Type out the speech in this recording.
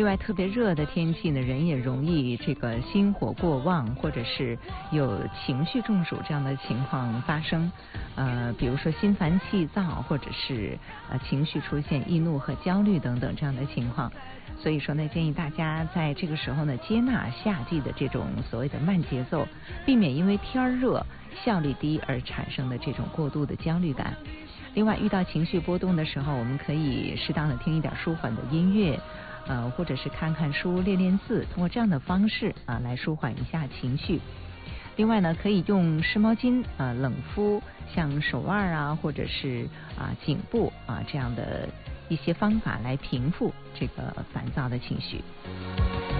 另外，特别热的天气呢，人也容易这个心火过旺，或者是有情绪中暑这样的情况发生。比如说心烦气躁，或者是情绪出现易怒和焦虑等等这样的情况。所以说呢，建议大家在这个时候呢，接纳夏季的这种所谓的慢节奏，避免因为天热、效率低而产生的这种过度的焦虑感。另外，遇到情绪波动的时候，我们可以适当的听一点舒缓的音乐，或者是看看书、练练字，通过这样的方式来舒缓一下情绪。另外呢，可以用湿毛巾冷敷像手腕或者是颈部这样的一些方法来平复这个烦躁的情绪。